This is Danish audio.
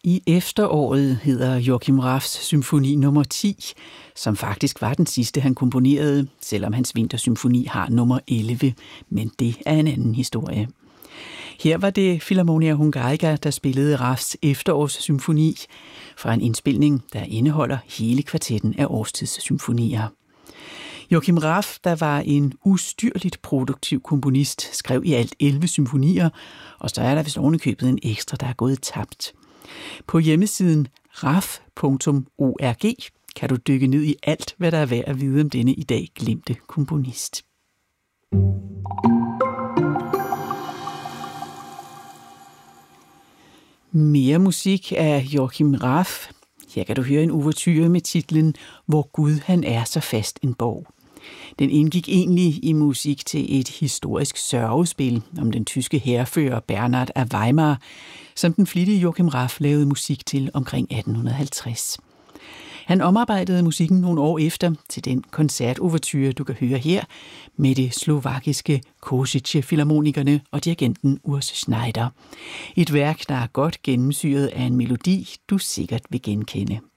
I efteråret hedder Joachim Raffs symfoni nummer 10, som faktisk var den sidste, han komponerede, selvom hans vintersymfoni har nummer 11, men det er en anden historie. Her var det Philharmonia Hungarica, der spillede Raffs efterårssymfoni fra en indspilning, der indeholder hele kvartetten af årstidssymfonier. Joachim Raff, der var en ustyrligt produktiv komponist, skrev i alt 11 symfonier, og så er der vist ovenikøbet en ekstra, der er gået tabt. På hjemmesiden raff.org kan du dykke ned i alt, hvad der er værd at vide om denne i dag glemte komponist. Mere musik af Joachim Raff. Her kan du høre en ouverture med titlen Hvor Gud han er så fast en borg. Den indgik egentlig i musik til et historisk sørgespil om den tyske hærfører Bernhard af Weimar, som den flittige Joachim Raff lavede musik til omkring 1850. Han omarbejdede musikken nogle år efter til den koncertouverture, du kan høre her, med det slovakiske Košice-filharmonikerne og dirigenten Urs Schneider. Et værk, der er godt gennemsyret af en melodi, du sikkert vil genkende.